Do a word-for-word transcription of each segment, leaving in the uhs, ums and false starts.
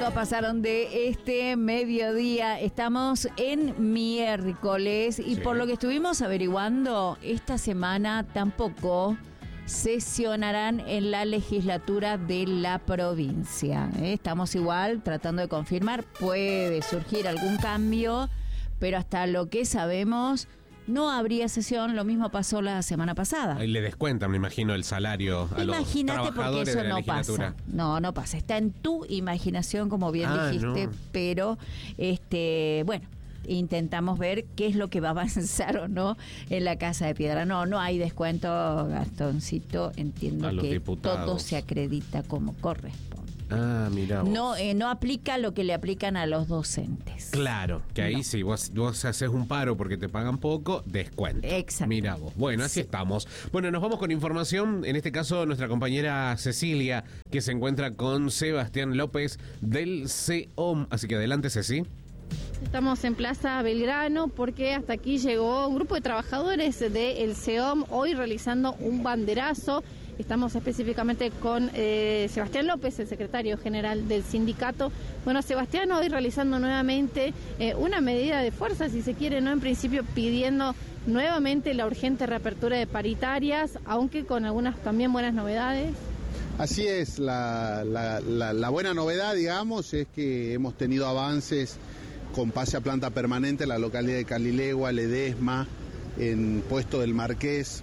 minutos pasaron de este mediodía. Estamos en miércoles y sí, por lo que estuvimos averiguando, esta semana tampoco sesionarán en la legislatura de la provincia. ¿eh? Estamos igual tratando de confirmar, puede surgir algún cambio, pero hasta lo que sabemos no habría sesión. Lo mismo pasó la semana pasada. Ahí le descuentan, me imagino, el salario a Imagínate, los trabajadores porque eso de la no legislatura. pasa. No, no pasa. Está en tu imaginación, como bien ah, dijiste, no. pero este, bueno, intentamos ver qué es lo que va a avanzar o no en la Casa de Piedra. No, no hay descuento, Gastoncito. Entiendo que diputados. Todo se acredita como corresponde. Ah, mira vos. No, eh, no aplica lo que le aplican a los docentes. Claro, que ahí no. sí, vos, vos haces un paro porque te pagan poco, descuento. Exacto. Mira vos. Bueno, así sí. estamos. Bueno, nos vamos con información. En este caso, nuestra compañera Cecilia, que se encuentra con Sebastián López del C O M. Así que adelante, Ceci. Estamos en Plaza Belgrano porque hasta aquí llegó un grupo de trabajadores del C O M hoy realizando un banderazo. Estamos específicamente con eh, Sebastián López, el secretario general del sindicato. Bueno, Sebastián, hoy realizando nuevamente eh, una medida de fuerza, si se quiere, ¿no? En principio pidiendo nuevamente la urgente reapertura de paritarias, aunque con algunas también buenas novedades. Así es, la, la, la, la buena novedad, digamos, es que hemos tenido avances con pase a planta permanente en la localidad de Calilegua, Ledesma, en Puesto del Marqués,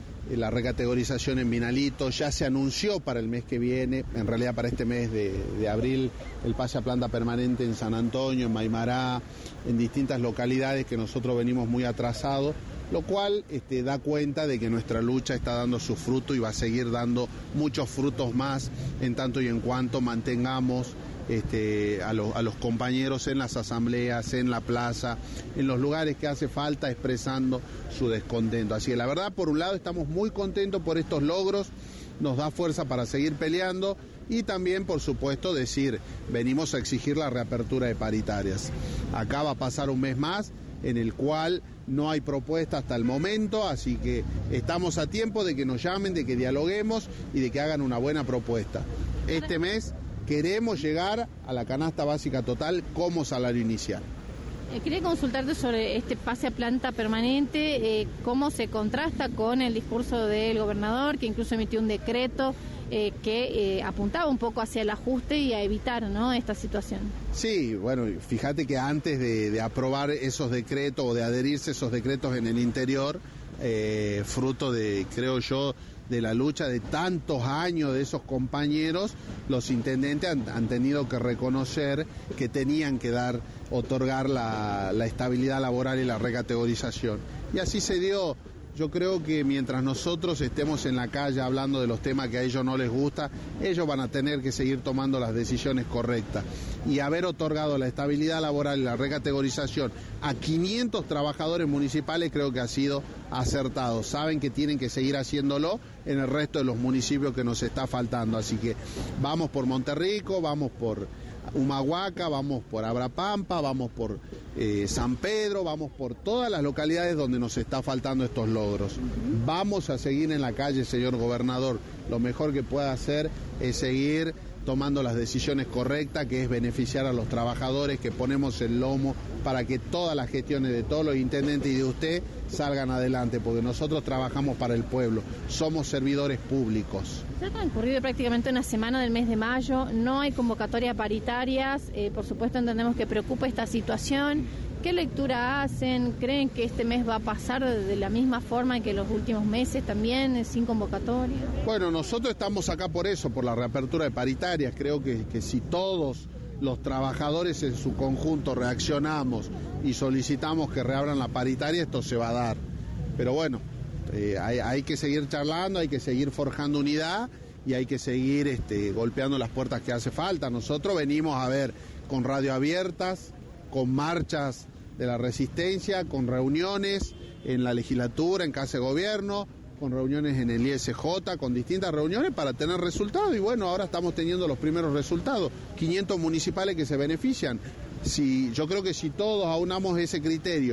la recategorización en Vinalito. Ya se anunció para el mes que viene, en realidad para este mes de, de abril, el pase a planta permanente en San Antonio, en Maimará, en distintas localidades que nosotros venimos muy atrasados, lo cual este, da cuenta de que nuestra lucha está dando su fruto y va a seguir dando muchos frutos más en tanto y en cuanto mantengamos Este, a, lo, a los compañeros en las asambleas, en la plaza, en los lugares que hace falta, expresando su descontento. Así que la verdad, por un lado, estamos muy contentos por estos logros, nos da fuerza para seguir peleando y también, por supuesto, decir, venimos a exigir la reapertura de paritarias. Acá va a pasar un mes más en el cual no hay propuesta hasta el momento, así que estamos a tiempo de que nos llamen, de que dialoguemos y de que hagan una buena propuesta. Este mes queremos llegar a la canasta básica total como salario inicial. Eh, quería consultarte sobre este pase a planta permanente, eh, cómo se contrasta con el discurso del gobernador, que incluso emitió un decreto eh, que eh, apuntaba un poco hacia el ajuste y a evitar, ¿no?, esta situación. Sí, bueno, fíjate que antes de, de aprobar esos decretos o de adherirse a esos decretos en el interior, eh, fruto de, creo yo, de la lucha de tantos años de esos compañeros, los intendentes han, han tenido que reconocer que tenían que dar, otorgar la, la estabilidad laboral y la recategorización. Y así se dio. Yo creo que mientras nosotros estemos en la calle hablando de los temas que a ellos no les gusta, ellos van a tener que seguir tomando las decisiones correctas. Y haber otorgado la estabilidad laboral y la recategorización a quinientos trabajadores municipales creo que ha sido acertado. Saben que tienen que seguir haciéndolo en el resto de los municipios que nos está faltando. Así que vamos por Monterrico, vamos por Humahuaca, vamos por Abrapampa, vamos por eh, San Pedro, vamos por todas las localidades donde nos está faltando estos logros. Vamos a seguir en la calle, señor gobernador. Lo mejor que pueda hacer es seguir tomando las decisiones correctas, que es beneficiar a los trabajadores, que ponemos el lomo para que todas las gestiones de todos los intendentes y de usted salgan adelante, porque nosotros trabajamos para el pueblo, somos servidores públicos. Se ha transcurrido prácticamente una semana del mes de mayo, no hay convocatoria paritarias, eh, por supuesto entendemos que preocupa esta situación. ¿Qué lectura hacen? ¿Creen que este mes va a pasar de la misma forma que los últimos meses también, sin convocatoria? Bueno, nosotros estamos acá por eso, por la reapertura de paritarias. Creo que, que si todos los trabajadores en su conjunto reaccionamos y solicitamos que reabran la paritaria, esto se va a dar. Pero bueno, eh, hay, hay que seguir charlando, hay que seguir forjando unidad y hay que seguir este, golpeando las puertas que hace falta. Nosotros venimos a ver con radio abiertas, con marchas de la resistencia, con reuniones en la legislatura, en Casa de Gobierno, con reuniones en el I S J, con distintas reuniones para tener resultados. Y bueno, ahora estamos teniendo los primeros resultados, quinientos municipales que se benefician. Si, yo creo que si todos aunamos ese criterio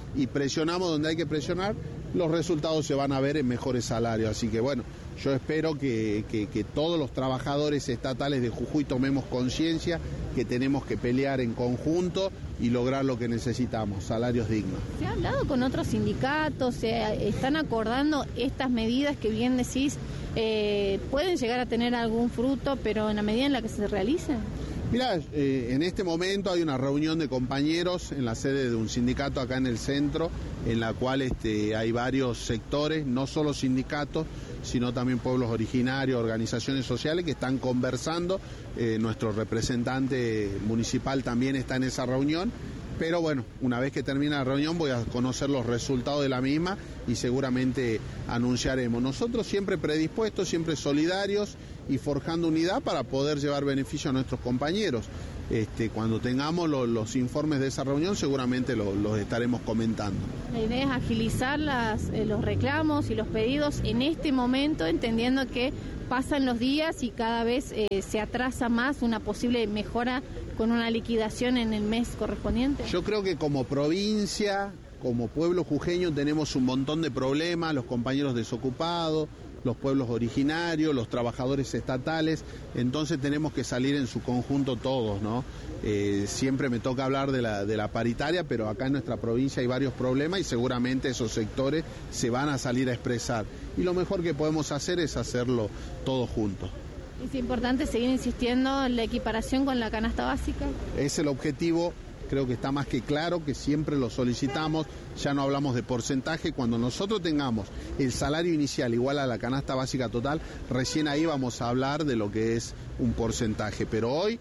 y presionamos donde hay que presionar, los resultados se van a ver en mejores salarios. Así que bueno, yo espero que, que, que todos los trabajadores estatales de Jujuy tomemos conciencia que tenemos que pelear en conjunto y lograr lo que necesitamos, salarios dignos. ¿Se ha hablado con otros sindicatos? ¿Se están acordando estas medidas que bien decís eh, pueden llegar a tener algún fruto, pero en la medida en la que se realicen? Mirá, eh, en este momento hay una reunión de compañeros en la sede de un sindicato acá en el centro, en la cual este, hay varios sectores, no solo sindicatos, sino también pueblos originarios, organizaciones sociales que están conversando. Eh, nuestro representante municipal también está en esa reunión. Pero bueno, una vez que termine la reunión voy a conocer los resultados de la misma y seguramente anunciaremos. Nosotros siempre predispuestos, siempre solidarios y forjando unidad para poder llevar beneficio a nuestros compañeros. Este, cuando tengamos lo, los informes de esa reunión seguramente lo, los estaremos comentando. La idea es agilizar las, eh, los reclamos y los pedidos en este momento, entendiendo que pasan los días y cada vez eh, se atrasa más una posible mejora con una liquidación en el mes correspondiente. Yo creo que como provincia, como pueblo jujeño tenemos un montón de problemas, los compañeros desocupados, los pueblos originarios, los trabajadores estatales, entonces tenemos que salir en su conjunto todos, ¿no? Eh, siempre me toca hablar de la, de la paritaria, pero acá en nuestra provincia hay varios problemas y seguramente esos sectores se van a salir a expresar. Y lo mejor que podemos hacer es hacerlo todos juntos. ¿Es importante seguir insistiendo en la equiparación con la canasta básica? Es el objetivo. Creo que está más que claro, que siempre lo solicitamos, ya no hablamos de porcentaje, cuando nosotros tengamos el salario inicial igual a la canasta básica total, recién ahí vamos a hablar de lo que es un porcentaje, pero hoy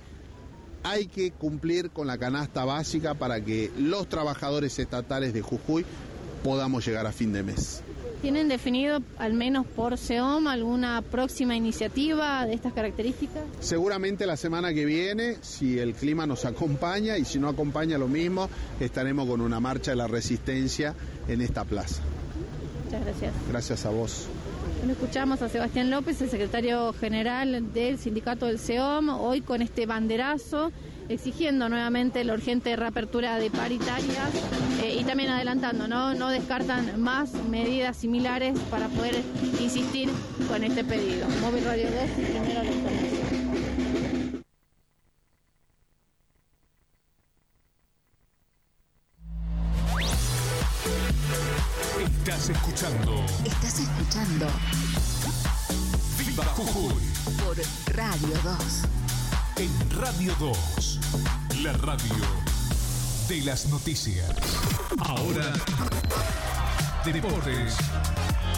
hay que cumplir con la canasta básica para que los trabajadores estatales de Jujuy podamos llegar a fin de mes. ¿Tienen definido, al menos por SEOM, alguna próxima iniciativa de estas características? Seguramente la semana que viene, si el clima nos acompaña y si no acompaña lo mismo, estaremos con una marcha de la resistencia en esta plaza. Muchas gracias. Gracias a vos. Bueno, escuchamos a Sebastián López, el secretario general del sindicato del SEOM, hoy con este banderazo, exigiendo nuevamente la urgente reapertura de paritarias eh, y también adelantando, ¿no? No descartan más medidas similares para poder insistir con este pedido. Móvil Radio dos y Primero la información. Estás escuchando. Estás escuchando. Viva Jujuy. Por Radio dos. En Radio dos. La radio de las noticias. Ahora, deportes